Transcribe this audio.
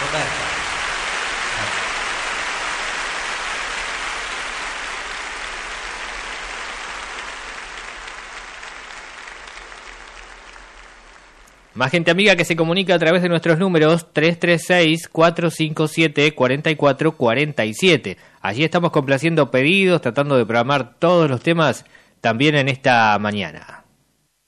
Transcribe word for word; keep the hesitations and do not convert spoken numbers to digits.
oferta. Más gente amiga que se comunica a través de nuestros números tres tres seis, cuatro cinco siete, cuatro cuatro cuatro siete. Allí estamos complaciendo pedidos, tratando de programar todos los temas también en esta mañana.